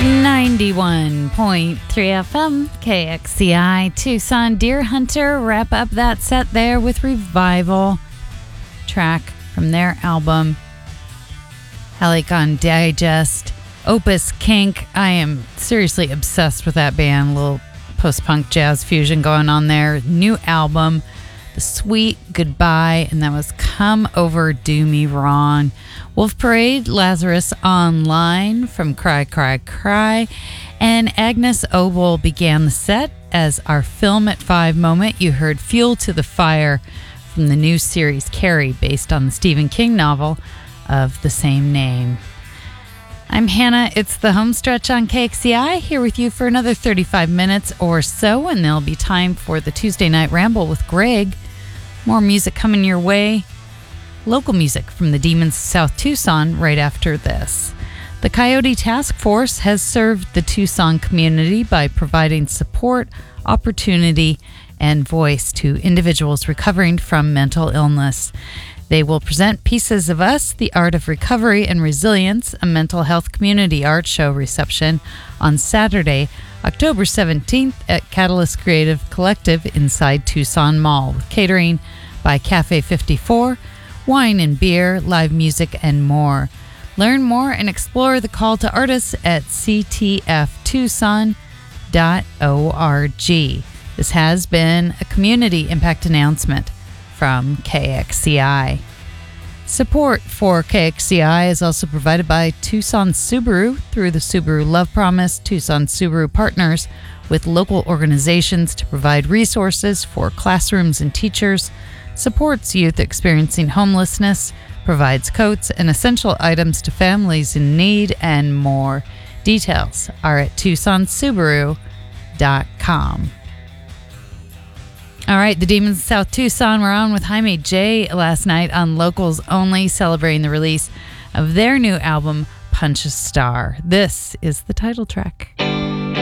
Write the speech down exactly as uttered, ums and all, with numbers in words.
ninety-one point three F M, K X C I, Tucson. Deer Hunter wrap up that set there with Revival, track from their album Helicon Digest, Opus Kink. I am seriously obsessed with that band. A little post-punk jazz fusion going on there. New album, The Sweet Goodbye, and that was Come Over, Do Me Wrong. Wolf Parade, Lazarus Online from Cry Cry Cry, and Agnes Obel began the set as our Film at Five moment. You heard Fuel to the Fire from the new series Carrie, based on the Stephen King novel of the same name. I'm Hannah. It's the home stretch on K X C I, here with you for another thirty-five minutes or so, and there'll be time for the Tuesday Night Ramble with Greg. More music coming your way. Local music from the Demons of South Tucson right after this. The Coyote Task Force has served the Tucson community by providing support, opportunity, and voice to individuals recovering from mental illness. They will present Pieces of Us, The Art of Recovery and Resilience, a mental health community art show reception on Saturday, October seventeenth at Catalyst Creative Collective inside Tucson Mall, with catering by Cafe fifty-four, wine and beer, live music, and more. Learn more and explore the call to artists at c t f tucson dot org. This has been a community impact announcement from K X C I. Support for K X C I is also provided by Tucson Subaru through the Subaru Love Promise. Tucson Subaru partners with local organizations to provide resources for classrooms and teachers, supports youth experiencing homelessness, provides coats and essential items to families in need, and more. Details are at tucson subaru dot com. All right, the Demons of South Tucson were on with Jaime J last night on Locals Only, celebrating the release of their new album, Punch a Star. This is the title track.